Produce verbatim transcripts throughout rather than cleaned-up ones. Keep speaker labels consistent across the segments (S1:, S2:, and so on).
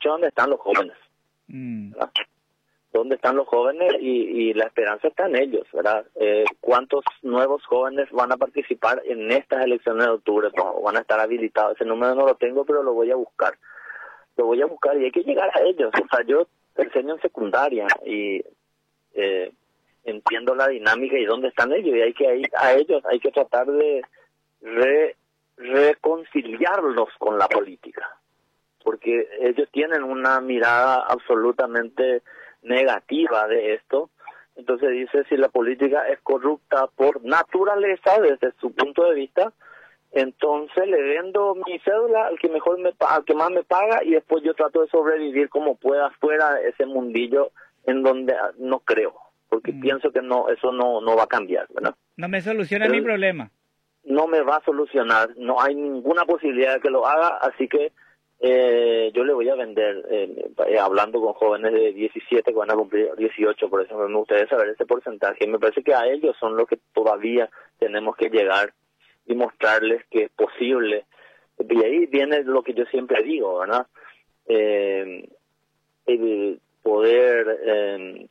S1: dicho dónde están los jóvenes.
S2: Mm.
S1: ¿Verdad? ¿Dónde están los jóvenes? Y, y la esperanza está en ellos, ¿verdad? Eh, ¿Cuántos nuevos jóvenes van a participar en estas elecciones de octubre? No, van a estar habilitados. Ese número no lo tengo, pero lo voy a buscar. Lo voy a buscar y hay que llegar a ellos. O sea, yo enseño en secundaria y eh, entiendo la dinámica y dónde están ellos. Y hay que ir a ellos, hay que tratar de re, reconciliarlos con la política. Porque ellos tienen una mirada absolutamente negativa de esto. Entonces dice, si la política es corrupta por naturaleza desde su punto de vista, entonces le vendo mi cédula al que mejor me al que más me paga y después yo trato de sobrevivir como pueda fuera de ese mundillo en donde no creo, porque mm. pienso que no eso no no va a cambiar, ¿verdad?
S2: No me soluciona mi problema.
S1: No me va a solucionar, no hay ninguna posibilidad de que lo haga, así que Eh, yo le voy a vender, eh, eh, hablando con jóvenes de diecisiete que van a cumplir dieciocho, por ejemplo, me gustaría saber ese porcentaje. Me parece que a ellos son los que todavía tenemos que llegar y mostrarles que es posible. Y ahí viene lo que yo siempre digo, ¿verdad? Eh, el poder eh,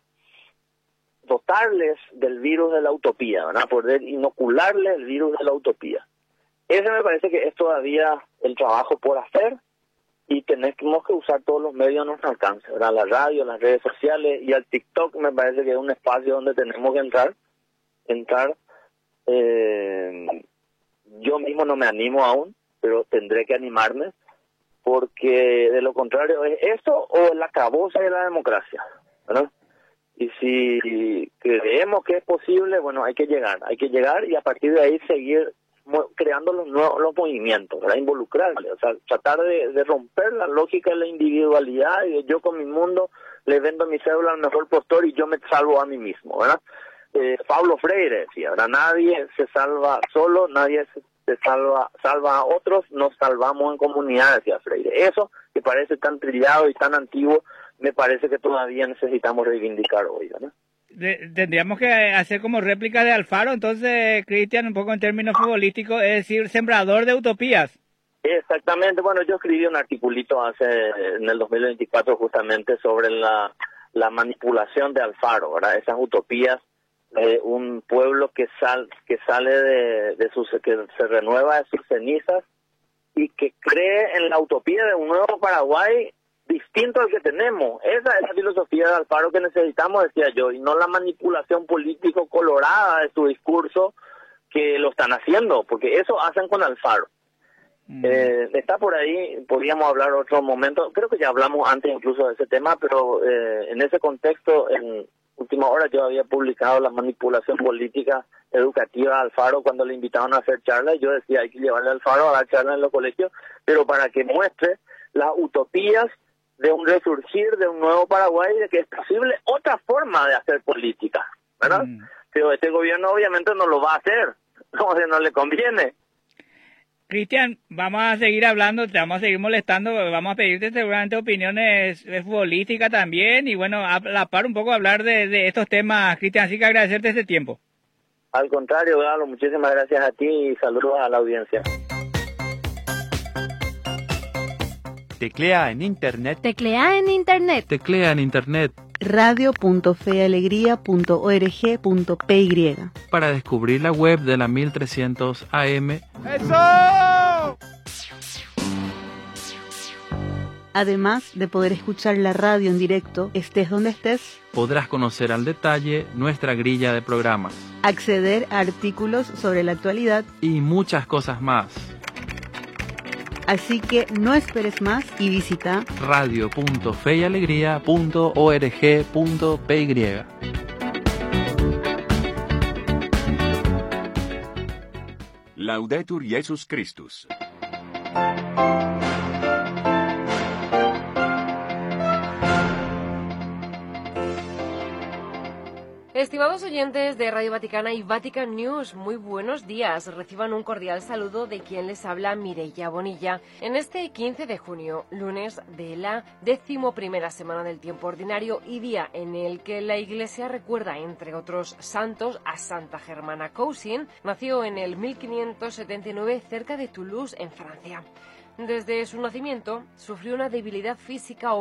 S1: dotarles del virus de la utopía, ¿verdad? Poder inocularles el virus de la utopía. Ese me parece que es todavía el trabajo por hacer. Y tenemos que usar todos los medios a nuestro alcance, ¿verdad? La radio, las redes sociales y el TikTok me parece que es un espacio donde tenemos que entrar. entrar. Eh, yo mismo no me animo aún, pero tendré que animarme, porque de lo contrario es eso o el acabose de la democracia, ¿verdad? Y si creemos que es posible, bueno, hay que llegar, hay que llegar y a partir de ahí seguir creando los nuevos los movimientos, ¿verdad? Involucrarle, o sea, tratar de, de romper la lógica de la individualidad y de yo con mi mundo le vendo mi cédula al mejor postor y yo me salvo a mí mismo, ¿verdad? Eh, Paulo Freire decía, ¿verdad? Nadie se salva solo, nadie se, se salva salva a otros, nos salvamos en comunidad, decía Freire. Eso que parece tan trillado y tan antiguo, me parece que todavía necesitamos reivindicar hoy, ¿verdad?
S2: De, tendríamos que hacer como réplica de Alfaro, entonces, Cristian, un poco en términos futbolísticos, es decir, sembrador de utopías.
S1: Exactamente, bueno, yo escribí un articulito hace en el dos mil veinticuatro justamente sobre la, la manipulación de Alfaro, ¿verdad? Esas utopías de un pueblo que sal, que sale de, de sus, que se renueva de sus cenizas y que cree en la utopía de un nuevo Paraguay distinto al que tenemos. Esa es la filosofía de Alfaro que necesitamos, decía yo, y no la manipulación político colorada de su discurso que lo están haciendo, porque eso hacen con Alfaro. Mm. Eh, está por ahí, podríamos hablar otro momento, creo que ya hablamos antes incluso de ese tema, pero eh, en ese contexto, en última hora yo había publicado la manipulación política educativa a Alfaro cuando le invitaban a hacer charlas. Yo decía, hay que llevarle a Alfaro a dar charlas en los colegios, pero para que muestre las utopías de un resurgir de un nuevo Paraguay, de que es posible otra forma de hacer política, ¿verdad? Mm. Pero este gobierno obviamente no lo va a hacer, no, no le conviene.
S2: Cristian, vamos a seguir hablando, te vamos a seguir molestando, vamos a pedirte seguramente opiniones futbolísticas también, y bueno, a la par un poco hablar de, de estos temas, Cristian, así que agradecerte este tiempo.
S1: Al contrario, Galo, muchísimas gracias a ti y saludos a la audiencia.
S3: Teclea en internet.
S4: Teclea en internet.
S3: Teclea en internet.
S4: radio punto fe alegría punto org punto p y
S3: para descubrir la web de la mil trescientos A M. ¡Eso!
S4: Además de poder escuchar la radio en directo, estés donde estés,
S3: podrás conocer al detalle nuestra grilla de programas,
S4: acceder a artículos sobre la actualidad
S3: y muchas cosas más.
S4: Así que no esperes más y visita
S3: radio punto fe y alegría punto org punto p y.
S5: Laudetur Jesus Christus.
S6: Estimados oyentes de Radio Vaticana y Vatican News, muy buenos días. Reciban un cordial saludo de quien les habla, Mireia Bonilla, en este quince de junio, lunes de la decimoprimera semana del tiempo ordinario y día en el que la Iglesia recuerda, entre otros santos, a Santa Germana Cousin. Nació en el mil quinientos setenta y nueve cerca de Toulouse, en Francia. Desde su nacimiento, sufrió una debilidad física